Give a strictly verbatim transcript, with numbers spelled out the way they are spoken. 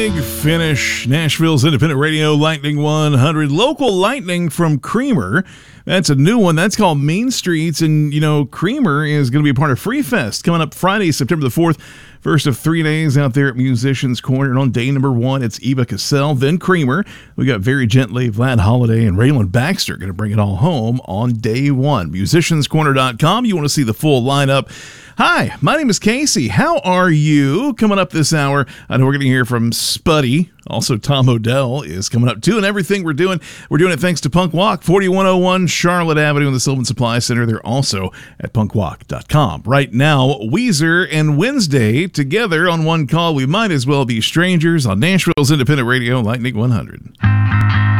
Big finish. Nashville's independent radio, Lightning one hundred. Local Lightning from Creamer. That's a new one. That's called Mean Streets. And, you know, Creamer is going to be a part of Free Fest coming up Friday, September the fourth. First of three days out there at Musicians Corner. And on day number one, it's Eva Cassell, then Creamer. We got Very Gently, Vlad Holiday, and Raylan Baxter going to bring it all home on day one. musicians corner dot com. You want to see the full lineup. Hi, my name is Casey. How are you? Coming up this hour, I know we're going to hear from Spuddy. Also, Tom Odell is coming up too. And everything we're doing, we're doing it thanks to Punk Walk, forty-one oh one Charlotte Avenue in the Sylvan Supply Center. They're also at punk walk dot com. Right now, Weezer and Wednesday together on one call. We might as well be strangers on Nashville's independent radio, Lightning one hundred.